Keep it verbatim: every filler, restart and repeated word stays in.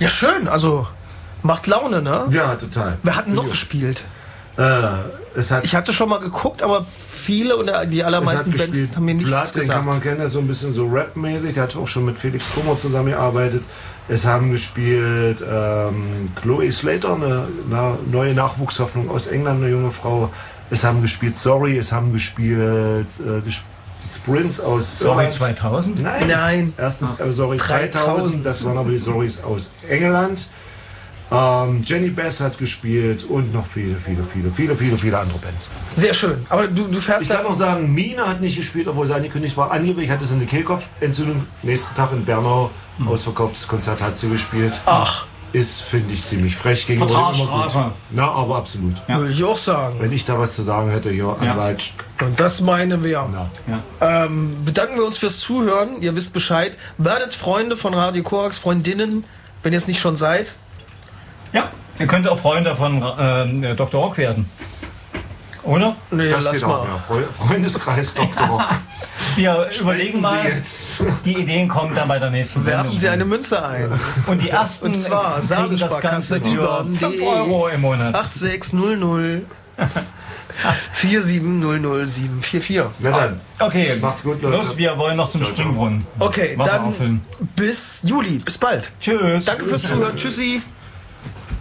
Ja, schön, also macht Laune, ne? Ja, total. Wer hat denn noch gespielt? Äh, es hat, ich hatte schon mal geguckt, aber viele oder die allermeisten Bands gespielt. haben mir nichts Blood, gesagt. Den kann man kennen, der ist so ein bisschen so Rap-mäßig. Der hat auch schon mit Felix Kummer zusammengearbeitet. Es haben gespielt ähm, Chloe Slater, eine, eine neue Nachwuchshoffnung aus England, eine junge Frau. Es haben gespielt Sorry, es haben gespielt äh, die, die Sprints aus Sorry Irland. zweitausend? Nein. Nein. Erstens äh, Sorry dreitausend, das waren aber die Sorrys aus England. Ähm, Jenny Bass hat gespielt und noch viele, viele, viele, viele, viele, viele andere Bands. Sehr schön. Aber du, du fährst Ich kann noch sagen, Mine hat nicht gespielt, obwohl sie angekündigt war. Angeblich hatte sie eine Kehlkopfentzündung. Nächsten Tag in Bernau, hm. ausverkauftes Konzert, hat sie gespielt. Ach. Ist, finde ich, ziemlich frech gegenüber. Vertragsstrafe. Na, aber absolut. Ja. Würde ich auch sagen. Wenn ich da was zu sagen hätte, ja, Anwalt. Ja. Und das meinen wir. Ja. Ähm, bedanken wir uns fürs Zuhören. Ihr wisst Bescheid. Werdet Freunde von Radio Korax, Freundinnen, wenn ihr es nicht schon seid. Ja, ihr könnt auch Freunde von äh, Doktor Rock werden. Oder? Nee, das lass geht mal. Auch, ja. Freundeskreis Doktor Rock. Wir überlegen mal, die Ideen kommen dann bei der nächsten Sendung. Werfen Sie eine Münze ein. Und die ersten Und zwar kriegen das Ganze für fünf Euro im Monat. acht sechs null null vier sieben null null sieben vier vier. Na dann. Okay, macht's gut, Leute. Los, wir wollen noch zum Springbrunnen. Okay, Wasser dann auffüllen. Bis Juli. Bis bald. Tschüss. Danke fürs Zuhören. Tschüssi.